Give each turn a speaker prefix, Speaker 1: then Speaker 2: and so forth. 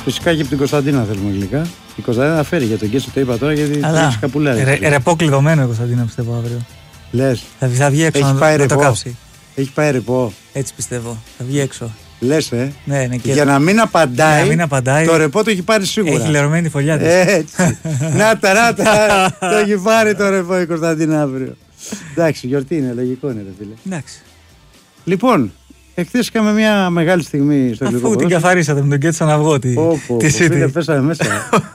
Speaker 1: Φυσικά και από την Κωνσταντίνα θέλουμε γλυκά. Η Κωνσταντίνα θα φέρει για τον Κέσο, το είπα τώρα γιατί έχει καπουλάρι.
Speaker 2: Ρεπό κλειδωμένο η Κωνσταντίνα πιστεύω αύριο.
Speaker 1: Λες.
Speaker 2: Θα βγει έξω να το κάψει.
Speaker 1: Έχει πάει ρεπό.
Speaker 2: Έτσι πιστεύω. Θα βγει έξω.
Speaker 1: Λες,
Speaker 2: Ναι,
Speaker 1: για να μην απαντάει, το ρεπό το έχει πάρει σίγουρα.
Speaker 2: Έχει λερωμένη φωλιά της.
Speaker 1: Έτσι. Να ταράτα, το έχει πάρει το ρεπό η Κωνσταντίνα αύριο. Εντάξει, γιορτή είναι, λογικό είναι, φίλε.
Speaker 2: Εντάξει.
Speaker 1: Λοιπόν, εχθές είχαμε μια μεγάλη στιγμή στο ελληνικό.
Speaker 2: Αφού την καθαρίσατε με τον Κέτσα να βγω.
Speaker 1: Φίλε, πέσαμε μέσα.